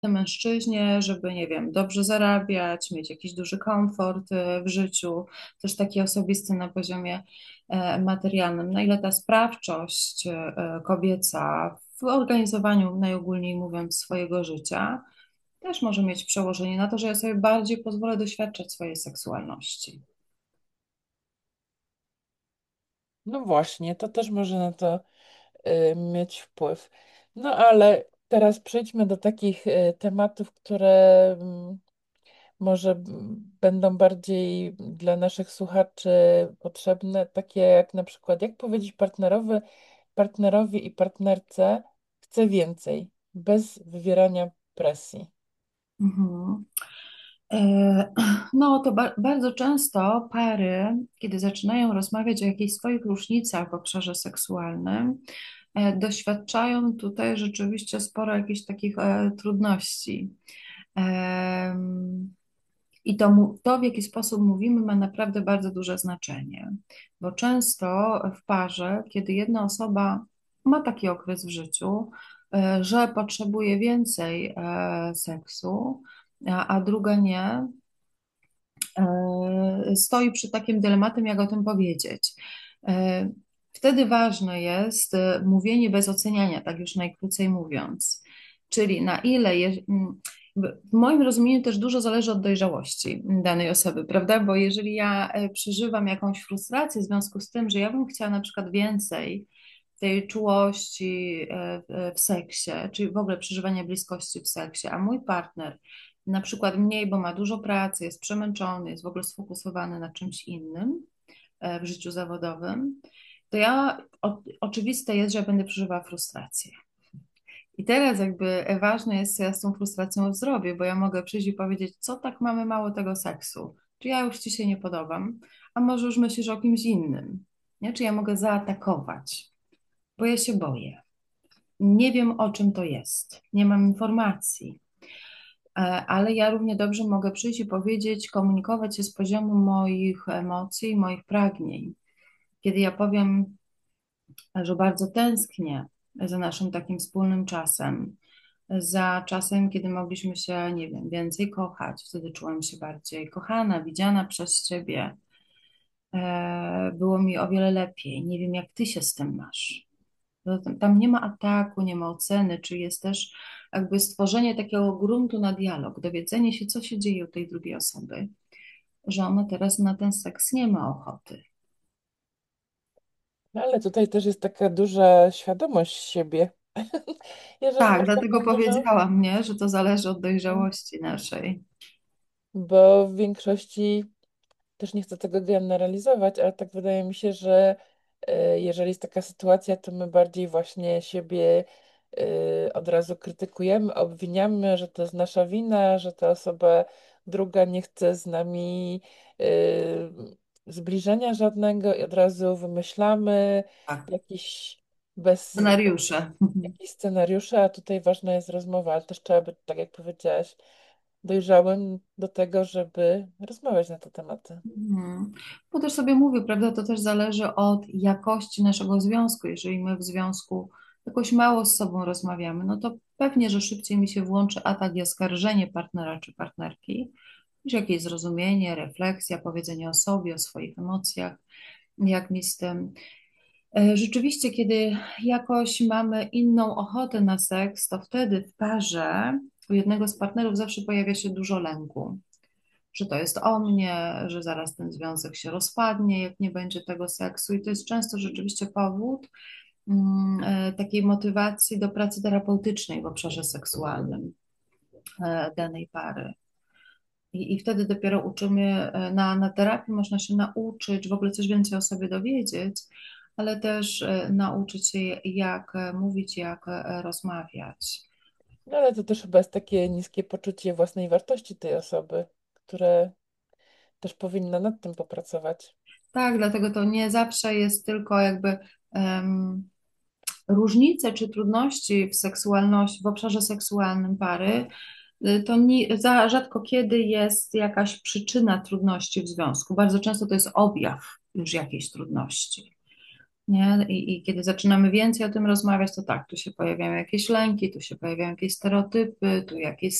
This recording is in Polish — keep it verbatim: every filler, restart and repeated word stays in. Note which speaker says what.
Speaker 1: mężczyźnie, żeby, nie wiem, dobrze zarabiać, mieć jakiś duży komfort e, w życiu, też taki osobisty na poziomie e, materialnym. Na ile ta sprawczość e, kobieca w organizowaniu, najogólniej mówiąc, swojego życia, też może mieć przełożenie na to, że ja sobie bardziej pozwolę doświadczać swojej seksualności.
Speaker 2: No właśnie, to też może na to y, mieć wpływ. No ale teraz przejdźmy do takich y, tematów, które mm, może mm, będą bardziej dla naszych słuchaczy potrzebne, takie jak na przykład, jak powiedzieć partnerowi, partnerowi i partnerce chcę więcej, bez wywierania presji.
Speaker 1: Mhm. E, No, to ba bardzo często pary, kiedy zaczynają rozmawiać o jakichś swoich różnicach w obszarze seksualnym, e, doświadczają tutaj rzeczywiście sporo jakichś takich e, trudności. Em, I to, mu- to, w jaki sposób mówimy, ma naprawdę bardzo duże znaczenie, bo często w parze, kiedy jedna osoba ma taki okres w życiu, e, że potrzebuje więcej e, seksu, a, a druga nie, e, stoi przed takim dylematem, jak o tym powiedzieć. E, Wtedy ważne jest e, mówienie bez oceniania, tak już najkrócej mówiąc. Czyli na ile, je, m, w moim rozumieniu też dużo zależy od dojrzałości danej osoby, prawda? Bo jeżeli ja e, przeżywam jakąś frustrację w związku z tym, że ja bym chciała na przykład więcej tej czułości e, w w seksie, czyli w ogóle przeżywania bliskości w seksie, a mój partner na przykład mniej, bo ma dużo pracy, jest przemęczony, jest w ogóle sfokusowany na czymś innym e, w życiu zawodowym, to ja o, oczywiste jest, że ja będę przeżywała frustrację. I teraz jakby ważne jest, co ja z tą frustracją zrobię, bo ja mogę przyjść i powiedzieć, co tak mamy mało tego seksu? Czy ja już ci się nie podobam? A może już myślisz o kimś innym? Nie? Czy ja mogę zaatakować? Bo ja się boję. Nie wiem, o czym to jest. Nie mam informacji. E, ale ja równie dobrze mogę przyjść i powiedzieć, komunikować się z poziomu moich emocji, moich pragnień. Kiedy ja powiem, że bardzo tęsknię za naszym takim wspólnym czasem, za czasem, kiedy mogliśmy się, nie wiem, więcej kochać, wtedy czułam się bardziej kochana, widziana przez ciebie. E, Było mi o wiele lepiej. Nie wiem, jak ty się z tym masz. No, tam tam nie ma ataku, nie ma oceny, czy jest też jakby stworzenie takiego gruntu na dialog, dowiedzenie się, co się dzieje u tej drugiej osoby, że ona teraz na ten seks nie ma ochoty.
Speaker 2: No ale tutaj też jest taka duża świadomość siebie. Jeżeli
Speaker 1: Tak,
Speaker 2: masz
Speaker 1: dlatego
Speaker 2: taką dużą,
Speaker 1: powiedziałam, nie, że to zależy od dojrzałości naszej.
Speaker 2: bo w większości też nie chcę tego generalizować, ale tak wydaje mi się, że e, jeżeli jest taka sytuacja, to my bardziej właśnie siebie e, od razu krytykujemy, obwiniamy, że to jest nasza wina, że ta osoba druga nie chce z nami e, zbliżenia żadnego i od razu wymyślamy
Speaker 1: Tak.
Speaker 2: jakiś bez
Speaker 1: Scenariusze.
Speaker 2: jakieś scenariusze, a tutaj ważna jest rozmowa, ale też trzeba być, tak jak powiedziałaś, dojrzałym do tego, żeby rozmawiać na te tematy.
Speaker 1: Mhm. Bo też sobie mówię, prawda, to też zależy od jakości naszego związku. Jeżeli my w związku jakoś mało z sobą rozmawiamy, no to pewnie, że szybciej mi się włączy atak i oskarżenie partnera czy partnerki, niż jakieś zrozumienie, refleksja, powiedzenie o sobie, o swoich emocjach, jak mi z tym. E, Rzeczywiście, kiedy jakoś mamy inną ochotę na seks, to wtedy w parze u jednego z partnerów zawsze pojawia się dużo lęku, że to jest o mnie, że zaraz ten związek się rozpadnie, jak nie będzie tego seksu. I to jest często rzeczywiście powód mm, e, takiej motywacji do pracy terapeutycznej w obszarze seksualnym e, danej pary. I, I wtedy dopiero uczymy, e, na, na terapii można się nauczyć, w ogóle coś więcej o sobie dowiedzieć, ale też e, nauczyć się, jak e, mówić, jak e, rozmawiać.
Speaker 2: No ale to też chyba jest takie niskie poczucie własnej wartości tej osoby, które też powinna nad tym popracować.
Speaker 1: Tak, dlatego to nie zawsze jest tylko jakby em, różnice czy trudności w seksualności, w obszarze seksualnym pary, y, to nie, za rzadko kiedy jest jakaś przyczyna trudności w związku. Bardzo często to jest objaw już jakiejś trudności. Nie? I, I kiedy zaczynamy więcej o tym rozmawiać, to tak, tu się pojawiają jakieś lęki, tu się pojawiają jakieś stereotypy, tu jakieś